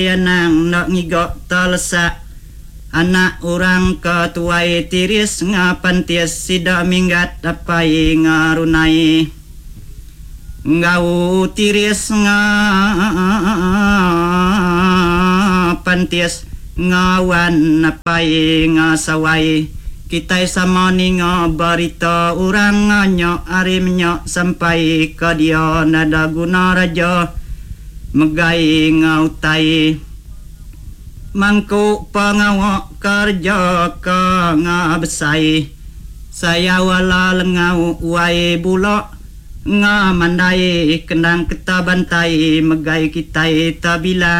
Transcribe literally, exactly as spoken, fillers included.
Yanang nak ngigok talasa anak orang ketuai tiris ngapantias sida minggat dapai ngarunai ngau tiris ngapantias ngawan napai ngasawai kita sama ni ngabarita orang nganyok arimnyok sampai ke dia nada guna raja megai ngautai mangku pangawak kerja ka ngabesai saya wala lengau wai bulak ngamandai kendang ketabantai megai kitai tabila